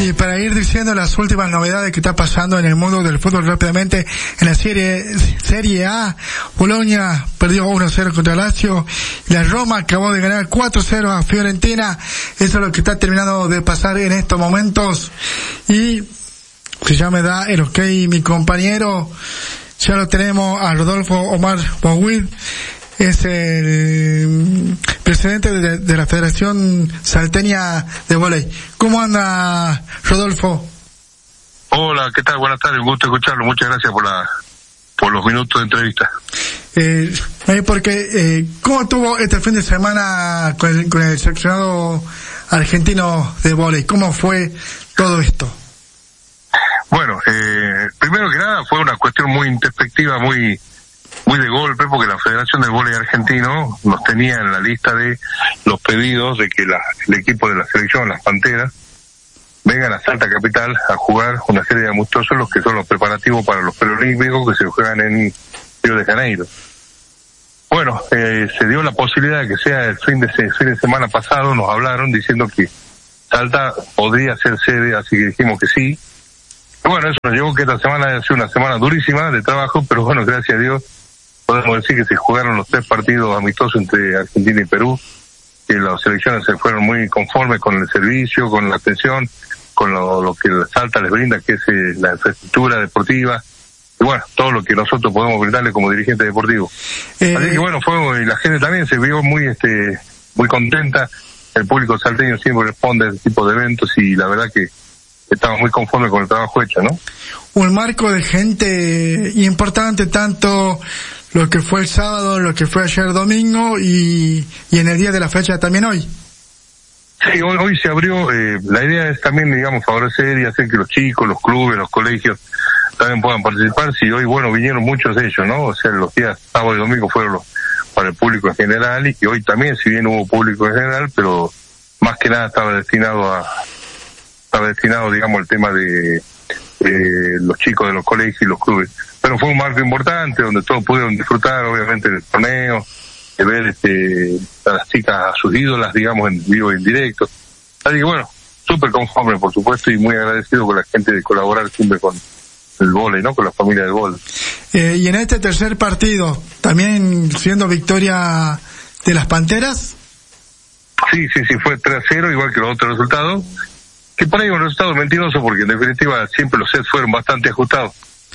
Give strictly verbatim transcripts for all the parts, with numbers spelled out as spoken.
Y para ir diciendo las últimas novedades que está pasando en el mundo del fútbol rápidamente, en la serie serie A, Bolonia perdió uno cero contra Lazio, y la Roma acabó de ganar cuatro cero a Fiorentina. Eso es lo que está terminando de pasar en estos momentos. Y si ya me da el ok mi compañero, ya lo tenemos a Rodolfo Omar Bouguid. Es el presidente de, de la Federación Salteña de Vóley. ¿Cómo anda, Rodolfo? Hola, ¿qué tal? Buenas tardes, un gusto escucharlo. Muchas gracias por la por los minutos de entrevista. Eh, porque, eh, ¿cómo estuvo este fin de semana con el, con el seleccionado argentino de vóley? ¿Cómo fue todo esto? Bueno, eh, primero que nada fue una cuestión muy introspectiva, muy muy de golpe, porque la Federación del Vóley Argentino nos tenía en la lista de los pedidos de que la, el equipo de la selección, las Panteras, vengan a Salta Capital a jugar una serie de amistosos, los que son los preparativos para los preolímpicos que se juegan en Río de Janeiro. Bueno, eh, se dio la posibilidad de que sea el fin de, el fin de semana pasado, nos hablaron diciendo que Salta podría ser sede, así que dijimos que sí. Y bueno, eso nos llevó que esta semana ha sido una semana durísima de trabajo, pero bueno, gracias a Dios podemos decir que se jugaron los tres partidos amistosos entre Argentina y Perú, que las selecciones se fueron muy conformes con el servicio, con la atención, con lo, lo que Salta les brinda, que es eh, la infraestructura deportiva, y bueno, todo lo que nosotros podemos brindarle como dirigente deportivo. Eh, Así que bueno, fue, y la gente también se vio muy este muy contenta, el público salteño siempre responde a este tipo de eventos, y la verdad que estamos muy conformes con el trabajo hecho, ¿no? Un marco de gente importante, tanto lo que fue el sábado, lo que fue ayer domingo, y, y en el día de la fecha también hoy. Sí, hoy, hoy se abrió, eh, la idea es también, digamos, favorecer y hacer que los chicos, los clubes, los colegios también puedan participar. Sí, hoy, bueno, vinieron muchos de ellos, ¿no? O sea, los días sábado y domingo fueron los, para el público en general, y que hoy también, si bien hubo público en general, pero más que nada estaba destinado a, estaba destinado, digamos, al tema de eh, los chicos de los colegios y los clubes. Pero fue un marco importante donde todos pudieron disfrutar, obviamente, del torneo, de ver este, a las chicas, a sus ídolas, digamos, en vivo y en directo. Así que bueno, súper conforme, por supuesto, y muy agradecido con la gente de colaborar siempre con el vóley, ¿no? Con la familia del vóley. Eh, y en este tercer partido, ¿también siendo victoria de las Panteras? Sí, sí, sí, fue tres a cero, igual que los otros resultados, que por ahí un resultado mentiroso, porque en definitiva siempre los sets fueron bastante ajustados.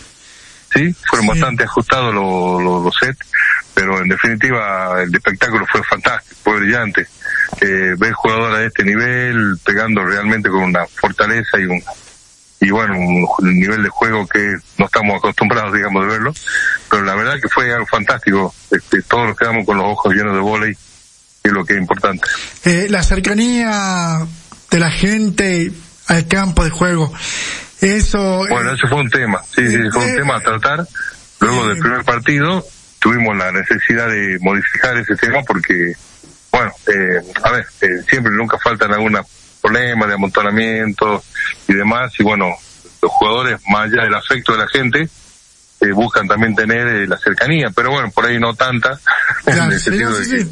Sí, fueron sí. bastante ajustados los, los, los sets, pero en definitiva el espectáculo fue fantástico, fue brillante. Eh, ver jugadores de este nivel pegando realmente con una fortaleza y un y bueno, un, un nivel de juego que no estamos acostumbrados, digamos, de verlo, pero la verdad que fue algo fantástico. Este, todos nos quedamos con los ojos llenos de vóley, que es lo que es importante. Eh, la cercanía de la gente al campo de juego, eso... Bueno, eso fue un tema, sí, sí, fue un eh, tema a tratar. Luego eh, del primer partido tuvimos la necesidad de modificar ese tema porque, bueno, eh, a ver, eh, siempre nunca faltan algunos problemas de amontonamiento y demás, y bueno, los jugadores, más allá del afecto de la gente, eh, buscan también tener eh, la cercanía, pero bueno, por ahí no tanta, claro, en el sí, sentido sí, de que, sí.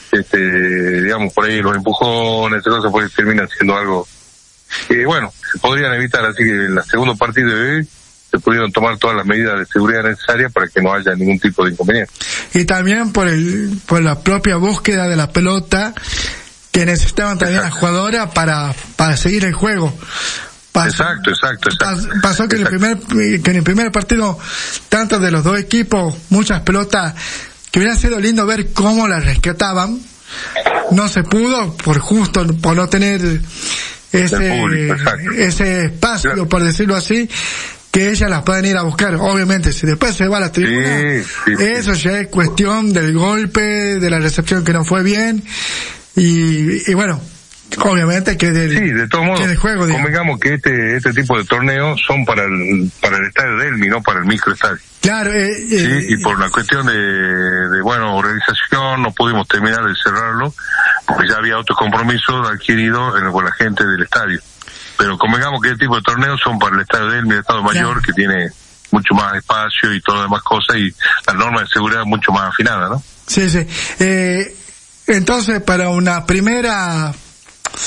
este, digamos, por ahí los empujones, esas cosas, pues terminan siendo algo que, bueno, se podrían evitar, así que en el segundo partido de hoy se pudieron tomar todas las medidas de seguridad necesarias para que no haya ningún tipo de inconveniente. Y también por el, por la propia búsqueda de la pelota, que necesitaban también exacto. a la jugadora para, para seguir el juego. Pasó, exacto, exacto, exacto. Pasó que exacto. en el primer, que en el primer partido, tanto de los dos equipos, muchas pelotas, que hubiera sido lindo ver cómo las rescataban, no se pudo, por justo, por no tener ese, público, ese espacio, claro. por decirlo así, que ellas las pueden ir a buscar. Obviamente, si después se va a la tribuna, sí, sí, eso sí. ya es cuestión del golpe, de la recepción que no fue bien, y, y bueno, obviamente que del, sí, de todos modos, que del juego, convengamos que este este tipo de torneos son para el para el estadio de Elmi, no para el microestadio. Claro, eh, sí, eh, y por una cuestión de, de bueno, organización no pudimos terminar de cerrarlo, porque ya había otros compromisos adquiridos con la gente del estadio. Pero convengamos que este tipo de torneos son para el estadio de Elmi, el Estado Mayor, claro. que tiene mucho más espacio y todas las demás cosas, y la norma de seguridad mucho más afinada, ¿no? Sí, sí. Eh, entonces, para una primera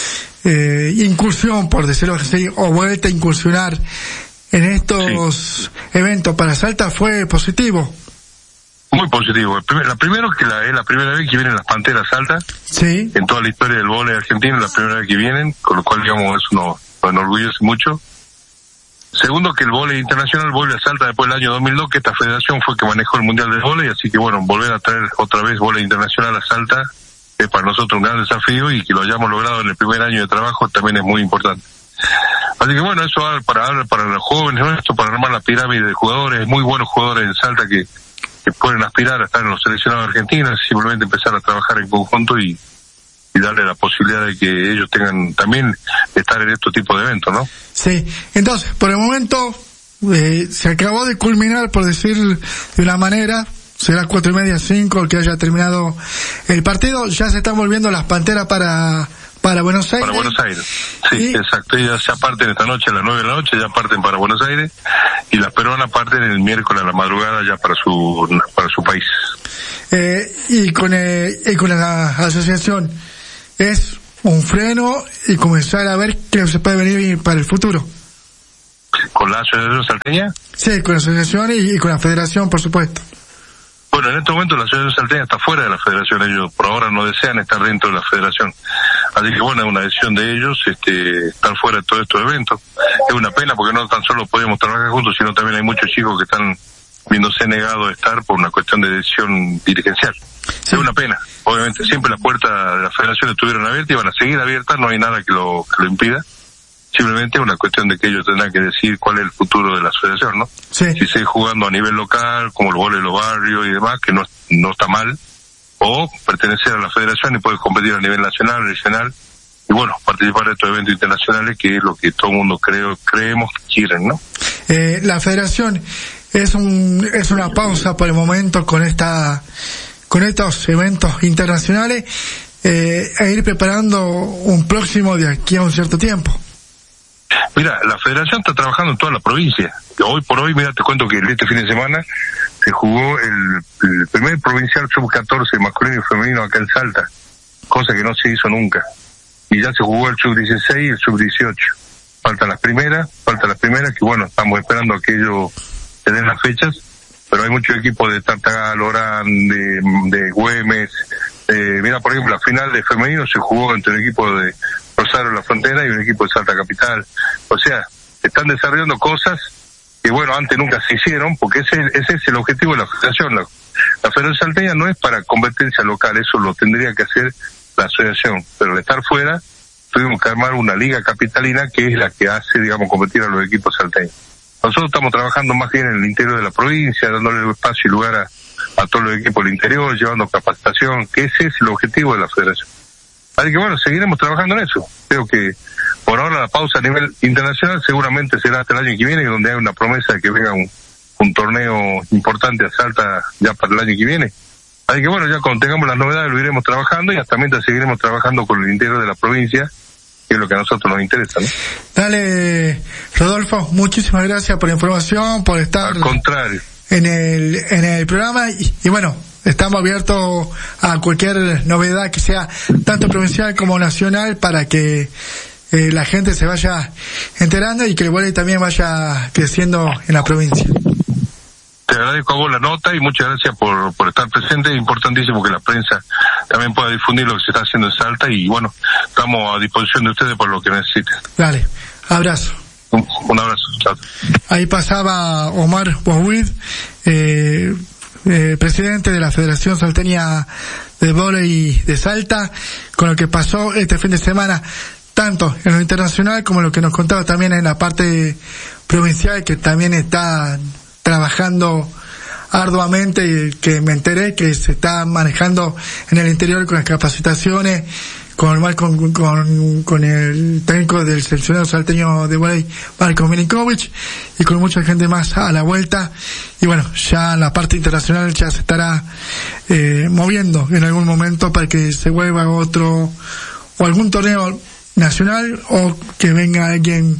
eh, incursión, por decirlo así, o vuelta a incursionar en estos sí. eventos para Salta fue positivo. Muy positivo. La primero que la, es la primera vez que vienen las Panteras Salta. Sí. En toda la historia del vóley argentino es la primera vez que vienen, con lo cual, digamos, eso nos, nos enorgullece mucho. Segundo, que el vóley internacional vuelve a Salta después del año dos mil dos, que esta federación fue que manejó el Mundial del Vóley, así que bueno, volver a traer otra vez vóley internacional a Salta es para nosotros un gran desafío, y que lo hayamos logrado en el primer año de trabajo también es muy importante. Así que bueno, eso para, para los jóvenes, ¿no? Esto para armar la pirámide de jugadores, muy buenos jugadores en Salta que que pueden aspirar a estar en los seleccionados argentinos, simplemente empezar a trabajar en conjunto y, y darle la posibilidad de que ellos tengan también estar en estos tipos de eventos, ¿no? Sí, entonces, por el momento, eh, se acabó de culminar, por decir de una manera, será cuatro y media, cinco, el que haya terminado el partido, ya se están volviendo las Panteras para... Para Buenos Aires. Para Buenos Aires, sí, y... exacto. Ellas ya parten esta noche a las nueve de la noche, ya parten para Buenos Aires, y las peruanas parten el miércoles a la madrugada ya para su para su país. Eh, y con eh, y con la asociación, ¿es un freno y comenzar a ver qué se puede venir para el futuro? ¿Con la asociación salteña? Sí, con la asociación y, y con la federación, por supuesto. Bueno, en este momento la Asociación Salteña está fuera de la federación, ellos por ahora no desean estar dentro de la federación. Así que bueno, es una decisión de ellos, este, estar fuera de todos estos eventos. Es una pena porque no tan solo podemos trabajar juntos, sino también hay muchos chicos que están viéndose negados a estar por una cuestión de decisión dirigencial. Sí. Es una pena. Obviamente siempre las puertas de la federación estuvieron abiertas y van a seguir abiertas, no hay nada que lo, que lo impida. Simplemente es una cuestión de que ellos tendrán que decir cuál es el futuro de la asociación, ¿no? Sí. Si sigue jugando a nivel local, como el vóley de los barrios y demás, que no, no está mal, o pertenecer a la federación y poder competir a nivel nacional, regional, y bueno, participar de estos eventos internacionales, que es lo que todo el mundo creo, creemos que quieren, ¿no? Eh, la federación es un, es una pausa por el momento con esta, con estos eventos internacionales, eh, e ir preparando un próximo de aquí a un cierto tiempo. Mira, la federación está trabajando en toda la provincia. Hoy por hoy, mira, te cuento que este fin de semana se jugó el, el primer provincial sub catorce masculino y femenino acá en Salta, cosa que no se hizo nunca. Y ya se jugó el sub dieciséis y el sub dieciocho. Faltan las primeras, faltan las primeras, que bueno, estamos esperando a que ellos se den las fechas, pero hay muchos equipos de Tartagal, Orán, de, de Güemes. Eh, mira, por ejemplo, la final de femenino se jugó entre un equipo de Rosario La Frontera y un equipo de Salta Capital. O sea, están desarrollando cosas que bueno, antes nunca se hicieron, porque ese, ese es el objetivo de la federación. La, la Federación Salteña no es para competencia local, eso lo tendría que hacer la asociación, pero al estar fuera tuvimos que armar una liga capitalina que es la que hace, digamos, competir a los equipos salteños. Nosotros estamos trabajando más bien en el interior de la provincia, dándole espacio y lugar a, a todos los equipos del interior, llevando capacitación, que ese es el objetivo de la federación. Así que bueno, seguiremos trabajando en eso. Creo que por ahora la pausa a nivel internacional seguramente será hasta el año que viene, donde hay una promesa de que venga un, un torneo importante a Salta ya para el año que viene. Así que bueno, ya cuando tengamos las novedades lo iremos trabajando, y hasta mientras seguiremos trabajando con el interior de la provincia, que es lo que a nosotros nos interesa, ¿no? Dale, Rodolfo, muchísimas gracias por la información, por estar al contrario en el en el programa, y, y bueno, estamos abiertos a cualquier novedad que sea tanto provincial como nacional, para que eh, la gente se vaya enterando y que el vóley también vaya creciendo en la provincia. Te agradezco a vos la nota y muchas gracias por, por estar presente. Es importantísimo que la prensa también pueda difundir lo que se está haciendo en Salta, y bueno, estamos a disposición de ustedes por lo que necesiten. Dale, abrazo. Un, un abrazo, chao. Ahí pasaba Omar Bouid, eh, eh, presidente de la Federación Salteña de Vóley de Salta, con lo que pasó este fin de semana, tanto en lo internacional como lo que nos contaba también en la parte provincial, que también está trabajando arduamente, que me enteré que se está manejando en el interior con las capacitaciones, con con, con, con el técnico del seleccionado salteño de vóley, Marko Milinkovic, y con mucha gente más a la vuelta. Y bueno, ya la parte internacional ya se estará eh, moviendo en algún momento para que se vuelva otro o algún torneo nacional, o que venga alguien,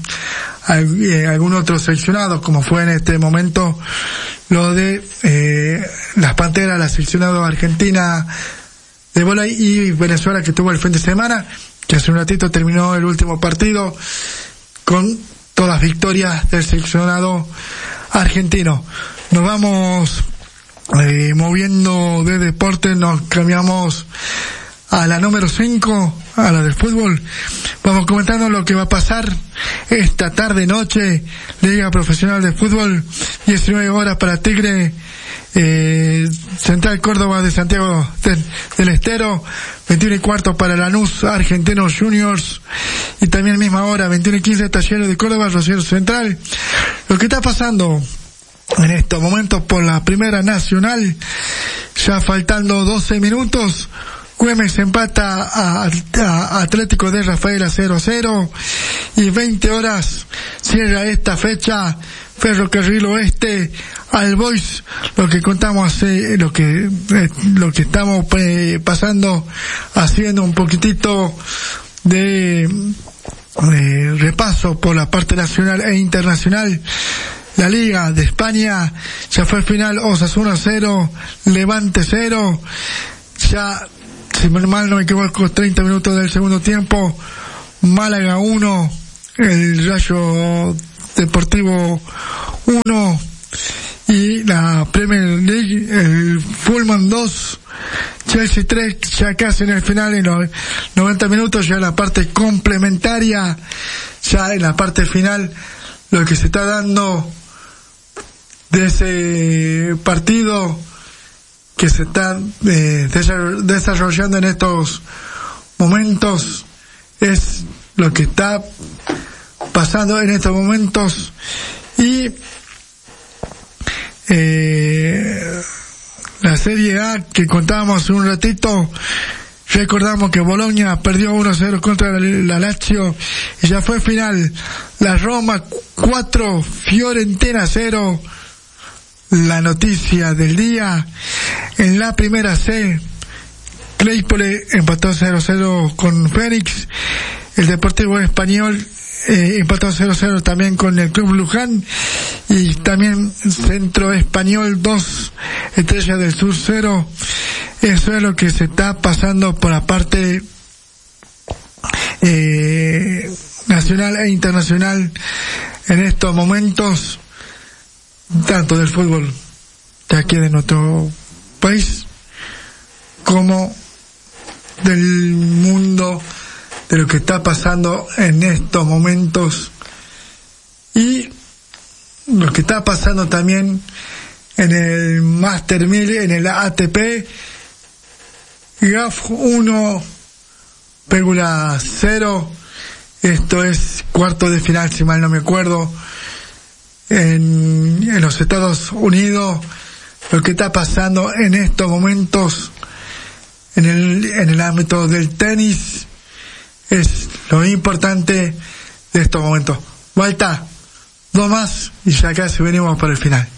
algún otro seleccionado, como fue en este momento lo de eh, las Panteras, la seleccionado argentina de vóley, y Venezuela, que tuvo el fin de semana, que hace un ratito terminó el último partido con todas las victorias del seleccionado argentino. Nos vamos eh, moviendo de deporte, nos cambiamos a la número cinco, a la del fútbol. Vamos comentando lo que va a pasar esta tarde noche, Liga Profesional de Fútbol, diecinueve horas para Tigre, eh, Central Córdoba de Santiago del, del Estero, veintiuno y cuarto para Lanús Argentinos Juniors, y también misma hora, veintiuno y quince, Talleres de Córdoba, Rosario Central. Lo que está pasando en estos momentos por la Primera Nacional, ya faltando doce minutos, Güemes empata a, a Atlético de Rafaela cero a cero, y veinte horas cierra esta fecha Ferrocarril Oeste al Boys, lo que contamos hace, lo que eh, lo que estamos eh, pasando, haciendo un poquitito de eh, repaso por la parte nacional e internacional. La Liga de España ya fue al final, Osasuna cero, Levante cero, ya, si mal no me equivoco, treinta minutos del segundo tiempo, Málaga uno, el Rayo Deportivo uno, y la Premier League, el Fulham dos, Chelsea tres, ya casi en el final, en los noventa minutos, ya en la parte complementaria, ya en la parte final, lo que se está dando de ese partido que se está eh, desarrollando en estos momentos, es lo que está pasando en estos momentos. Y eh, la Serie A que contábamos hace un ratito, recordamos que Bologna perdió uno a cero contra la Lazio y ya fue final. La Roma cuatro, Fiorentina cero. La noticia del día: en la primera C, Claypole empató cero a cero con Fénix, el Deportivo Español eh, empató cero a cero también con el Club Luján, y también Centro Español dos, Estrella del Sur cero. Eso es lo que se está pasando por la parte eh, nacional e internacional en estos momentos, tanto del fútbol de aquí de nuestro país como del mundo, de lo que está pasando en estos momentos, y lo que está pasando también en el Master mil, en el A T P. G A F uno, Pégula cero, esto es cuarto de final, si mal no me acuerdo, en, en los Estados Unidos. Lo que está pasando en estos momentos en el, en el ámbito del tenis es lo importante de estos momentos. Vuelta, dos más y ya casi venimos para el final.